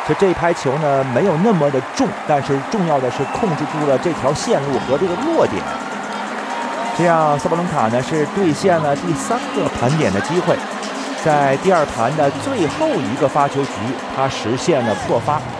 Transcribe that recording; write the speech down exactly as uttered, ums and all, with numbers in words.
所以这一拍球呢没有那么的重，但是重要的是控制住了这条线路和这个落点。这样萨巴伦卡呢是兑现了第三个盘点的机会，在第二盘的最后一个发球局，他实现了破发。